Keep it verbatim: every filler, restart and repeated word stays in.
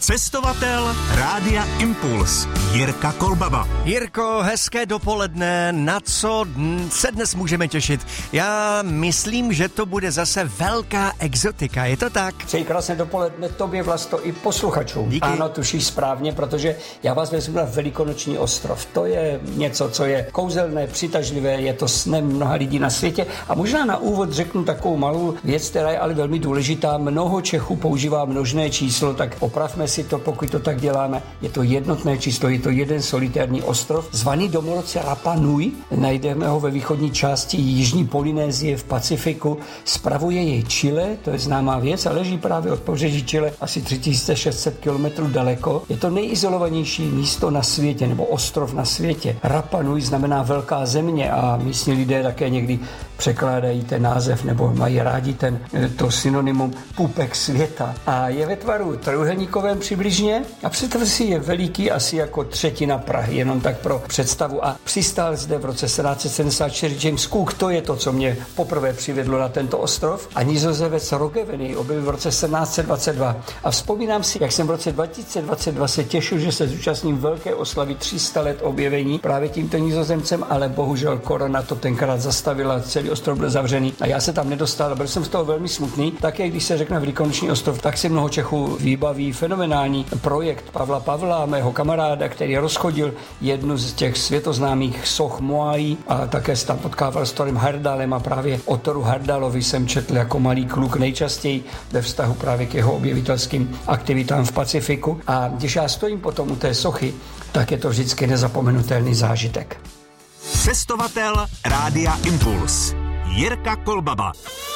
Cestovatel Rádia Impuls Jirka Kolbaba. Jirko, hezké dopoledne, na co se dnes můžeme těšit? Já myslím, že to bude zase velká exotika, je to tak? Přeji krásné dopoledne tobě, Vlasto, i posluchačům. Díky. Ano, tušíš správně, protože já vás vezmu na Velikonoční ostrov. To je něco, co je kouzelné, přitažlivé, je to snem mnoha lidí na světě. A možná na úvod řeknu takovou malou věc, která je ale velmi důležitá. Mnoho Čechů používá množné číslo, tak opravme si to, pokud to tak děláme. Je to jednotné číslo, je to jeden solitérní ostrov, zvaný domorodce Rapa Nui. Najdeme ho ve východní části Jižní Polynésie v Pacifiku. Spravuje jej Chile, to je známá věc, a leží právě od pobřeží Chile asi tři tisíce šest set kilometrů daleko. Je to nejizolovanější místo na světě, nebo ostrov na světě. Rapa Nui znamená velká země a místní lidé také někdy překládají ten název nebo mají rádi ten, to synonymum pupek světa. A je ve tvaru trojúhelníkovém přibližně a představ si, je veliký asi jako třetina Prahy, jenom tak pro představu. A přistál zde v roce sedmnáct set sedmdesát čtyři James Cook, to je to, co mě poprvé přivedlo na tento ostrov. A Nizozemec Roggeveen objevil v roce sedmnáct set dvacet dva. A vzpomínám si, jak jsem v roce dva tisíce dvacet dva se těšil, že se zúčastním velké oslavy tři sta let objevení právě tímto Nizozemcem, ale bohužel korona to tenkrát zastavila, celý ostrov byl zavřený a já se tam nedostal a byl jsem z toho velmi smutný. Také když se řekne Velikonoční ostrov, tak si mnoho Čechů vybaví fenomenální projekt Pavla Pavla, mého kamaráda, který rozchodil jednu z těch světoznámých soch Moai a také se tam potkával s Torem Hardalem a právě o Toru Hardalovi jsem četl jako malý kluk nejčastěji ve vztahu právě k jeho objevitelským aktivitám v Pacifiku. A když já stojím potom u té sochy, tak je to vždycky nezapomenutelný zážitek. Cestovatel Rádia Impuls Jirka Kolbaba.